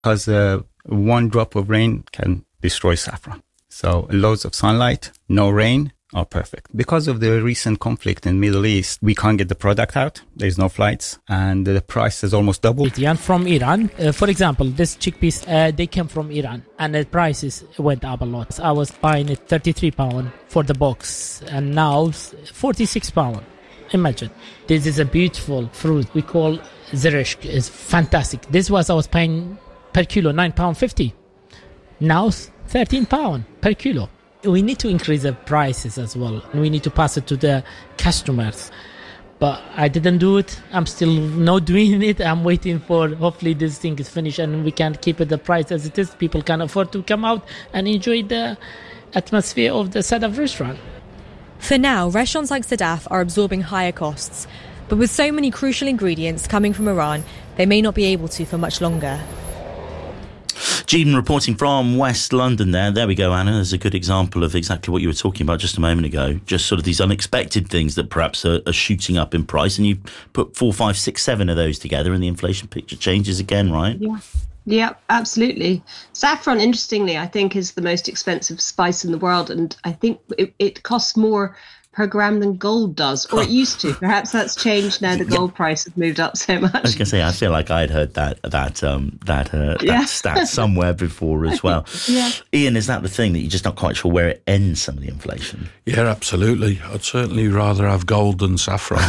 because one drop of rain can destroy saffron. So loads of sunlight, no rain are perfect. Because of the recent conflict in the Middle East, we can't get the product out. There's no flights and the price has almost doubled. And from Iran, for example, this chickpeas, they came from Iran and the prices went up a lot. I was buying it £33 for the box and now £46. Imagine. This is a beautiful fruit we call zereshk. It's fantastic. I was paying per kilo £9.50. Now £13 per kilo. We need to increase the prices as well. We need to pass it to the customers. But I didn't do it. I'm still not doing it. I'm waiting for, hopefully this thing is finished and we can keep it the price as it is. People can afford to come out and enjoy the atmosphere of the Sadaf restaurant. For now, restaurants like Sadaf are absorbing higher costs. But with so many crucial ingredients coming from Iran, they may not be able to for much longer. Jean reporting from West London there. There we go, Anna. There's a good example of exactly what you were talking about just a moment ago. Just sort of these unexpected things that perhaps are shooting up in price. And you put 4, 5, 6, 7 of those together and the inflation picture changes again, right? Yeah, absolutely. Saffron, interestingly, I think is the most expensive spice in the world. And I think it costs more per gram than gold does, or it used to. Perhaps that's changed now. The gold price has moved up so much. I was going to say, I feel like I had heard that stat somewhere before as well. Yeah. Ian, is that the thing that you're just not quite sure where it ends, some of the inflation? Yeah, absolutely. I'd certainly rather have gold than saffron.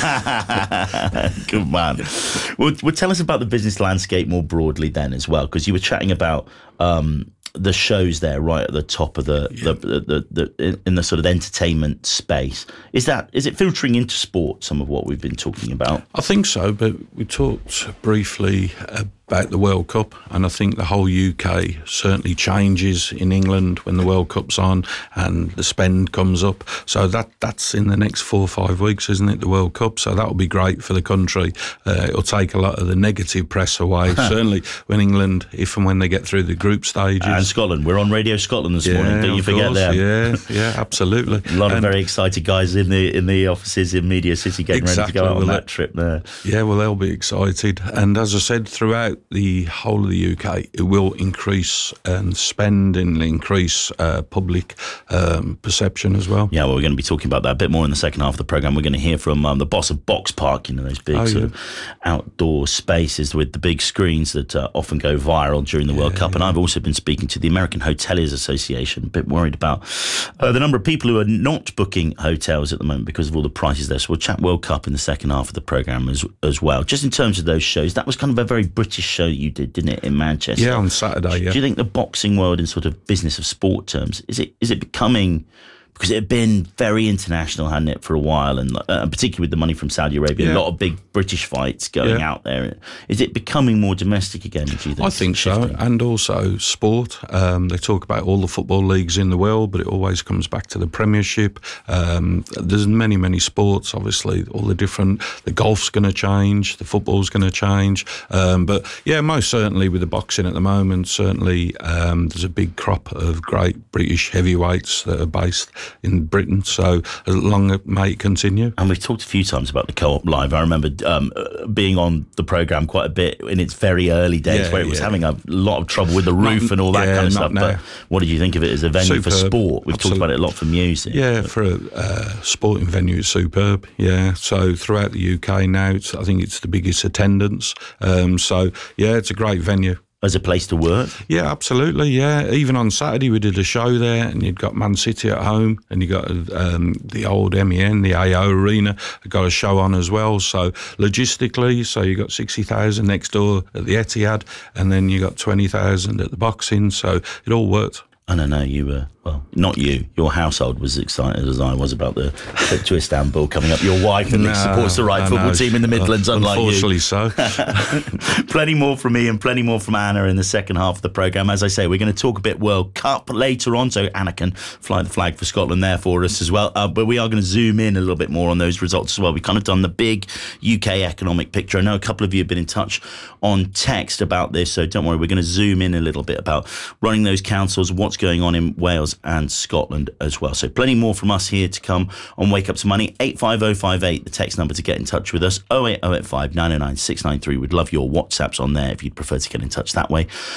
Good man. Well, tell us about the business landscape more broadly then as well, because you were chatting about the shows there right at the top of the in the sort of entertainment space. Is it filtering into sport, some of what we've been talking about? I think so, but we talked briefly about the World Cup, and I think the whole UK certainly changes in England when the World Cup's on and the spend comes up. So that's in the next 4 or 5 weeks, isn't it, the World Cup? So that'll be great for the country. It'll take a lot of the negative press away, certainly when England, if and when they get through the group stages. And Scotland. We're on Radio Scotland this morning. Don't you forget them. Yeah, absolutely. A lot of very excited guys in the offices in Media City getting ready to go out on that trip there. Yeah, well, they'll be excited. And as I said, throughout the whole of the UK, it will increase and spend and increase public perception as well. Yeah, well, we're going to be talking about that a bit more in the second half of the programme. We're going to hear from the boss of Box Park, those big sort of outdoor spaces with the big screens that often go viral during the World Cup. And I've also been speaking to the American Hoteliers Association, a bit worried about the number of people who are not booking hotels at the moment because of all the prices there. So we'll chat World Cup in the second half of the programme as well. Just in terms of those shows, that was kind of a very British show you did, didn't it, in Manchester? Yeah, on Saturday, yeah. Do you think the boxing world in sort of business of sport terms, is it becoming... Because it had been very international, hadn't it, for a while, and particularly with the money from Saudi Arabia, a lot of big British fights going out there. Is it becoming more domestic again, do you think? I think so, and also sport. They talk about all the football leagues in the world, but it always comes back to the Premiership. There's many, many sports, obviously, the golf's going to change, the football's going to change. But yeah, most certainly with the boxing at the moment, certainly there's a big crop of great British heavyweights that are based in Britain, so as long as it may continue. And we've talked a few times about the Co-op Live. I remember being on the programme quite a bit in its very early days, where it was having a lot of trouble with the roof and all that kind of stuff. Now. But what did you think of it as a venue for sport? We've Absolutely. talked about it a lot for music. Yeah, for a sporting venue, it's superb. Yeah, so throughout the UK now, I think it's the biggest attendance. So yeah, it's a great venue. As a place to work? Yeah, absolutely, yeah. Even on Saturday we did a show there, and you'd got Man City at home, and you got the old MEN, the AO Arena, got a show on as well. So logistically, you got 60,000 next door at the Etihad, and then you got 20,000 at the boxing, so it all worked. And I know you were, well, not you, your household was excited as I was about the trip to Istanbul coming up. Your wife at least supports the right football team in the Midlands, unlike you. Unfortunately so. Plenty more from me and plenty more from Anna in the second half of the programme. As I say, we're going to talk a bit World Cup later on, so Anna can fly the flag for Scotland there for us as well. But we are going to zoom in a little bit more on those results as well. We've kind of done the big UK economic picture. I know a couple of you have been in touch on text about this, so don't worry, we're going to zoom in a little bit about running those councils, what's going on in Wales Wales and Scotland as well. So plenty more from us here to come on Wake Up to Money. 85058, the text number to get in touch with us. 08085 909 693. We'd love your WhatsApps on there if you'd prefer to get in touch that way.